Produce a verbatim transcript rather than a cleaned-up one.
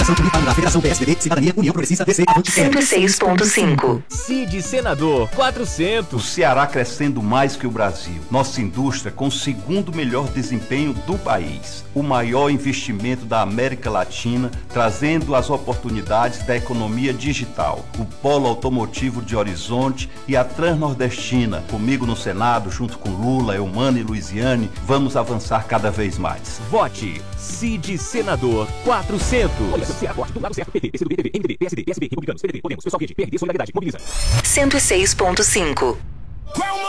Representação Comunitária da Federação P S D B, Cidadania, União Progressista, D C, Avante. cento e seis ponto cinco. Cid Senador quatrocentos. O Ceará crescendo mais que o Brasil. Nossa indústria com o segundo melhor desempenho do país. O maior investimento da América Latina, trazendo as oportunidades da economia digital. O polo automotivo de Horizonte e a Transnordestina. Comigo no Senado, junto com Lula, Eumano e Luiziane, vamos avançar cada vez mais. Vote Cid Senador quatrocentos. Do lado certo, P T, P C do B, P V, M D B, P S D, P S B, Republicanos, P D B, Podemos, Pessoal Verde, P R D, Solidariedade, Mobiliza. cento e seis ponto cinco.